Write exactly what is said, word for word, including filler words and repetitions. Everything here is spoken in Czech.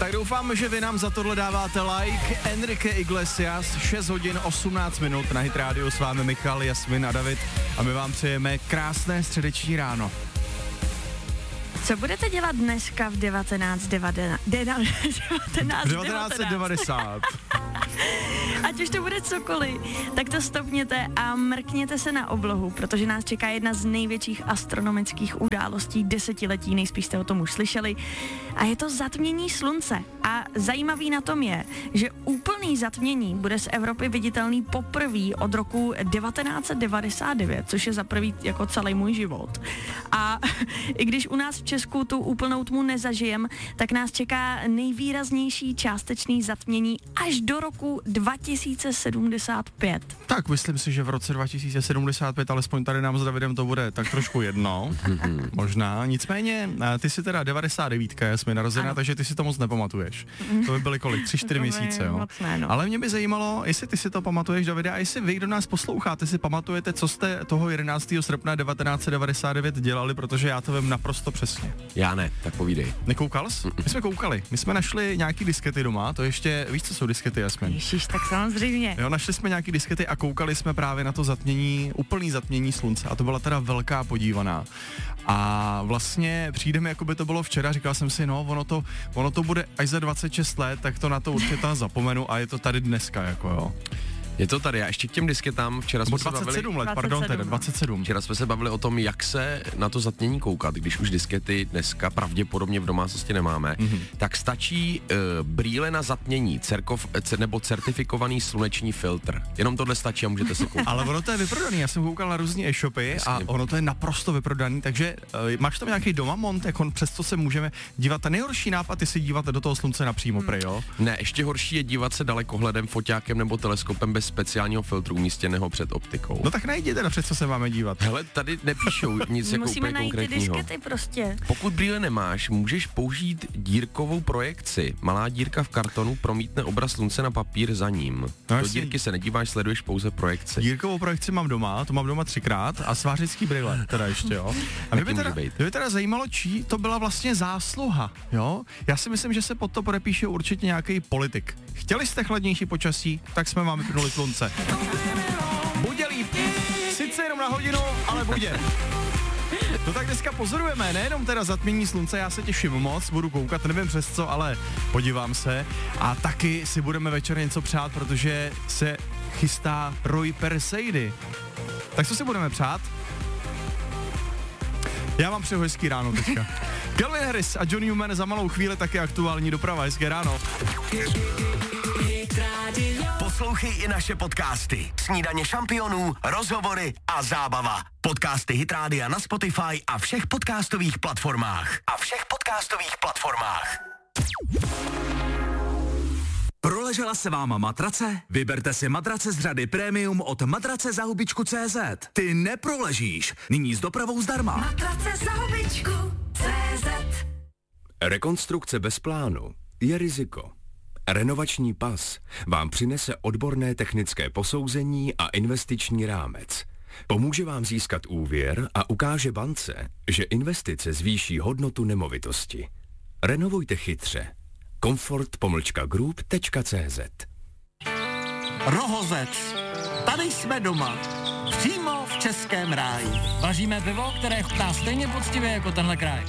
Tak doufám, že vy nám za tohle dáváte like. Enrique Iglesias, šest hodin osmnáct minut na Hit Radio, s vámi Michal, Jasmin a David a my vám přejeme krásné středeční ráno. Co budete dělat dneska v devatenáct devadesát? Ať už to bude cokoliv, tak to stopněte a mrkněte se na oblohu, protože nás čeká jedna z největších astronomických událostí desetiletí, nejspíš jste o tom už slyšeli, a je to zatmění slunce. A zajímavý na tom je, že úplný zatmění bude z Evropy viditelný poprvé od roku devatenáct devadesát devět, což je za prvý jako celý můj život. A i když u nás v Česku tu úplnou tmu nezažijem, tak nás čeká nejvýraznější částečný zatmění až do roku dva tisíce sedmdesát pět. Tak myslím si, že v roce dva tisíce sedmdesát pět alespoň tady nám s Davidem to bude tak trošku jedno, možná. Nicméně, ty si teda devadesát devět, jsme narozená, takže ty si to moc nepamatuješ. To by byly kolik? tři čtyři měsíce, jo? Ne, no. Ale mě by zajímalo, jestli ty si to pamatuješ, Davide, a jestli vy, kdo nás posloucháte, si pamatujete, co jste toho jedenáctého srpna devatenáct devadesát devět dělali, protože já to vím naprosto přesně. Já ne, tak povídej. Nekoukal jsi? My jsme koukali. My jsme našli nějaký diskety doma, to ještě, víš, co jsou diskety, Jasmin? Ježiš, tak samozřejmě. Jo, našli jsme nějaký diskety a koukali jsme právě na to zatmění, úplný zatmění slunce a to byla teda velká podívaná. A vlastně přijde mi, jako by to bylo včera, říkal jsem si, no, ono to, ono to bude až za dvacet šest let, tak to na to určitě zapomenu a je to tady dneska, jako jo. Je to tady, já ještě k těm disketám, včera jsme se dvacet sedm bavili... let, pardon, teda dvacet sedm. Včera jsme se bavili o tom, jak se na to zatmění koukat, když už diskety dneska pravděpodobně v domácnosti nemáme, mm-hmm. tak stačí uh, brýle na zatmění, cerkov, c- nebo certifikovaný sluneční filtr. Jenom tohle stačí a můžete se koukat. Ale ono to je vyprodaný, já jsem koukal na různý e-shopy a ono to je naprosto vyprodaný, takže uh, máš tam nějaký doma mont, jako přes co se můžeme dívat. Ten nejhorší nápad je si dívat do toho slunce napřímo, mm. prej, jo? Ne, ještě horší je dívat se dalekohledem, foťákem nebo teleskopem bez speciálního filtru umístěného před optikou. No tak najdi teda, před co se máme dívat. Hele, tady nepíšou nic jako musíme úplně najít konkrétního. ty diskety prostě. Pokud brýle nemáš, můžeš použít dírkovou projekci. Malá dírka v kartonu promítne obraz slunce na papír za ním. No, do dírky se nedíváš, sleduješ pouze projekci. Dírkovou projekci mám doma, to mám doma třikrát a svářický brýle teda ještě, jo. A mě by, teda, mě by teda zajímalo, čí to byla vlastně zásluha, jo. Já si myslím, že se pod to podepíše určitě nějaký politik. Chtěli jste chladnější počasí, tak jsme vám vypnuli slunce. Bude líp, sice jenom na hodinu, ale bude. To tak dneska pozorujeme, nejenom teda zatmění slunce, já se těším moc, budu koukat, nevím přes co, ale podívám se. A taky si budeme večer něco přát, protože se chystá Roy Perseidy. Tak co si budeme přát? Já vám přeju hezký ráno teďka. Calvin Harris a John Newman za malou chvíli taky aktuální doprava. Hezké ráno. Poslouchej i naše podcasty. Snídaně šampionů, rozhovory a zábava. Podcasty Hit Rádia na Spotify a všech podcastových platformách. A všech podcastových platformách. Proležela se vám matrace? Vyberte si matrace z řady Premium od matrace za hubičku tečka cé zet. Ty neproležíš. Nyní s dopravou zdarma. Matrace za hubičku tečka cé zet. Rekonstrukce bez plánu je riziko. Renovační pas vám přinese odborné technické posouzení a investiční rámec. Pomůže vám získat úvěr a ukáže bance, že investice zvýší hodnotu nemovitosti. Renovujte chytře. Comfort pomlčka group tečka cé zet. Rohozec. Tady jsme doma. Přímo v Českém ráji. Vaříme pivo, které chutná stejně poctivě jako tenhle kraj.